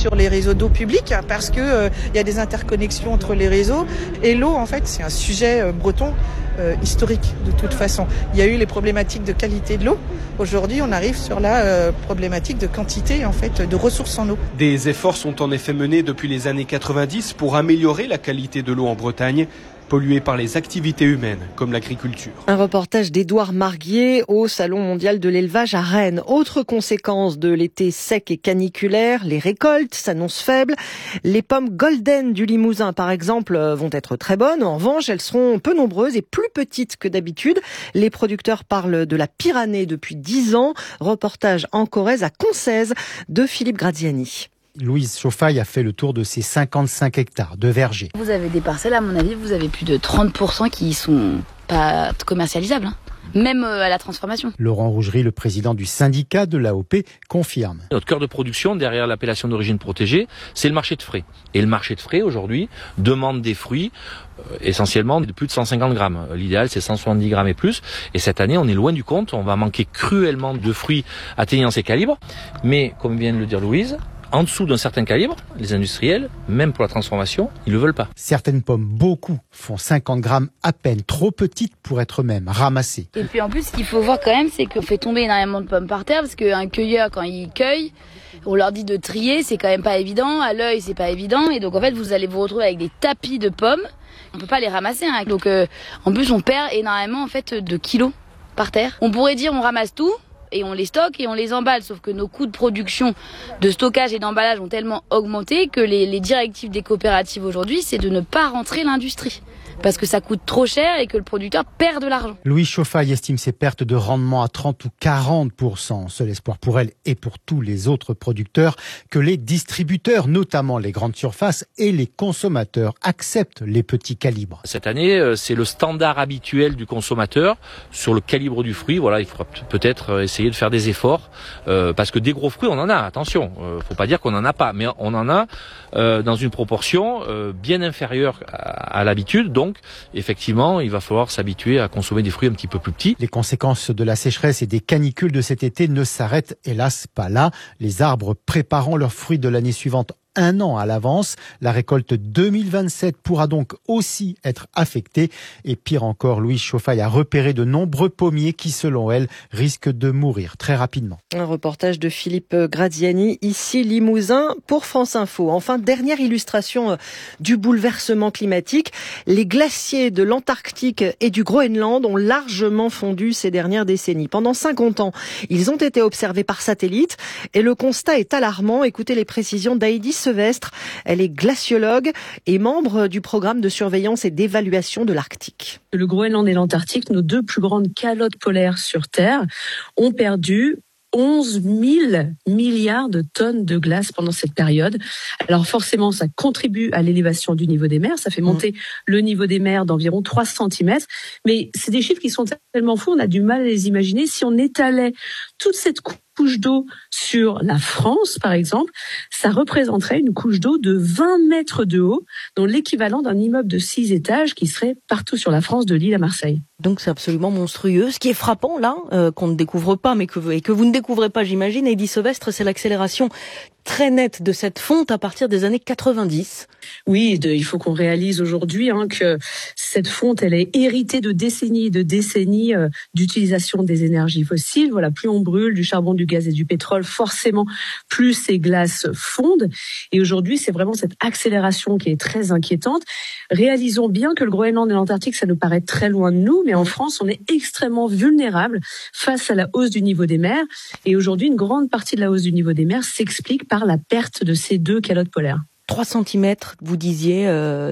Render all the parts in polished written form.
sur les réseaux d'eau publique parce que il y a des interconnexions entre les réseaux et l'eau en fait c'est un sujet breton historique de toute façon. Il y a eu les problématiques de qualité de l'eau. Aujourd'hui, on arrive sur la problématique de quantité en fait de ressources en eau. Des efforts sont en effet menés depuis les années 90 pour améliorer la qualité de l'eau en Bretagne, polluée par les activités humaines, comme l'agriculture. Un reportage d'Édouard Marguier au Salon mondial de l'élevage à Rennes. Autre conséquence de l'été sec et caniculaire, les récoltes s'annoncent faibles. Les pommes golden du Limousin, par exemple, vont être très bonnes. En revanche, elles seront peu nombreuses et plus petites que d'habitude. Les producteurs parlent de la pire année depuis 10 ans. Reportage en Corrèze à Concèze de Philippe Graziani. Louise Chauffaille a fait le tour de ses 55 hectares de vergers. Vous avez des parcelles, à mon avis, vous avez plus de 30% qui sont pas commercialisables, même à la transformation. Laurent Rougerie, le président du syndicat de l'AOP, confirme. Notre cœur de production, derrière l'appellation d'origine protégée, c'est le marché de frais. Et le marché de frais, aujourd'hui, demande des fruits essentiellement de plus de 150 grammes. L'idéal, c'est 170 grammes et plus. Et cette année, on est loin du compte. On va manquer cruellement de fruits atteignant ces calibres. Mais, comme vient de le dire Louise, en dessous d'un certain calibre, les industriels, même pour la transformation, ils ne le veulent pas. Certaines pommes, beaucoup, font 50 grammes à peine, trop petites pour être même ramassées. Et puis en plus, ce qu'il faut voir quand même, c'est qu'on fait tomber énormément de pommes par terre, parce qu'un cueilleur, quand il cueille, on leur dit de trier, c'est quand même pas évident, à l'œil, c'est pas évident, et donc en fait, vous allez vous retrouver avec des tapis de pommes. On peut pas les ramasser, hein. Donc en plus, on perd énormément en fait de kilos par terre. On pourrait dire on ramasse tout, et on les stocke et on les emballe. Sauf que nos coûts de production, de stockage et d'emballage ont tellement augmenté que les directives des coopératives aujourd'hui, c'est de ne pas rentrer l'industrie. Parce que ça coûte trop cher et que le producteur perd de l'argent. Louis Chauffaille estime ses pertes de rendement à 30 ou 40%. Seul espoir pour elle et pour tous les autres producteurs que les distributeurs, notamment les grandes surfaces et les consommateurs, acceptent les petits calibres. Cette année, c'est le standard habituel du consommateur sur le calibre du fruit. Voilà, il faudra peut-être essayer de faire des efforts parce que des gros fruits, on en a. Attention, faut pas dire qu'on en a pas, mais on en a dans une proportion bien inférieure à l'habitude. Donc, effectivement, il va falloir s'habituer à consommer des fruits un petit peu plus petits. Les conséquences de la sécheresse et des canicules de cet été ne s'arrêtent hélas pas là. Les arbres préparant leurs fruits de l'année suivante 1 an à l'avance. La récolte 2027 pourra donc aussi être affectée. Et pire encore, Louise Chauffaille a repéré de nombreux pommiers qui, selon elle, risquent de mourir très rapidement. Un reportage de Philippe Graziani, ici Limousin, pour France Info. Enfin, dernière illustration du bouleversement climatique. Les glaciers de l'Antarctique et du Groenland ont largement fondu ces dernières décennies. Pendant 50 ans, ils ont été observés par satellite et le constat est alarmant. Écoutez les précisions d'Heidi Sevestre. Elle est glaciologue et membre du programme de surveillance et d'évaluation de l'Arctique. Le Groenland et l'Antarctique, nos 2 plus grandes calottes polaires sur Terre, ont perdu 11 000 milliards de tonnes de glace pendant cette période. Alors forcément, ça contribue à l'élévation du niveau des mers. Ça fait monter le niveau des mers d'environ 3 cm. Mais c'est des chiffres qui sont tellement fous, on a du mal à les imaginer. Si on étalait toute cette couche d'eau sur la France, par exemple, ça représenterait une couche d'eau de 20 mètres de haut, dont l'équivalent d'un immeuble de 6 étages qui serait partout sur la France, de Lille à Marseille. Donc c'est absolument monstrueux. Ce qui est frappant là, qu'on ne découvre pas, mais que vous ne découvrez pas, j'imagine, Heidi Sevestre, c'est l'accélération très nette de cette fonte à partir des années 90. Oui, il faut qu'on réalise aujourd'hui que cette fonte, elle est héritée de décennies et de décennies d'utilisation des énergies fossiles. Voilà, plus on brûle du charbon, du gaz et du pétrole, forcément, plus ces glaces fondent. Et aujourd'hui, c'est vraiment cette accélération qui est très inquiétante. Réalisons bien que le Groenland et l'Antarctique, ça nous paraît très loin de nous, mais en France, on est extrêmement vulnérable face à la hausse du niveau des mers. Et aujourd'hui, une grande partie de la hausse du niveau des mers s'explique par la perte de ces 2 calottes polaires. 3 cm, vous disiez,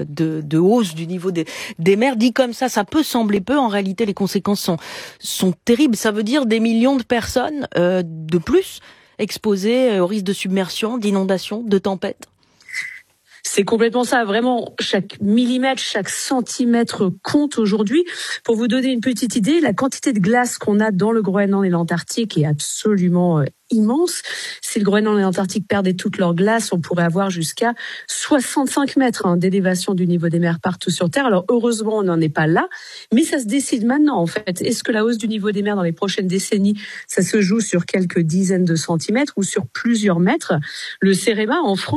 de hausse du niveau des mers. Dit comme ça peut sembler peu. En réalité, les conséquences sont terribles. Ça veut dire des millions de personnes de plus exposées au risque de submersion, d'inondation, de tempête. C'est complètement ça, vraiment, chaque millimètre, chaque centimètre compte aujourd'hui. Pour vous donner une petite idée, la quantité de glace qu'on a dans le Groenland et l'Antarctique est absolument immense. Si le Groenland et l'Antarctique perdaient toute leur glace, on pourrait avoir jusqu'à 65 mètres d'élévation du niveau des mers partout sur Terre. Alors heureusement, on n'en est pas là, mais ça se décide maintenant en fait. Est-ce que la hausse du niveau des mers dans les prochaines décennies, ça se joue sur quelques dizaines de centimètres ou sur plusieurs mètres? Le CEREMA en France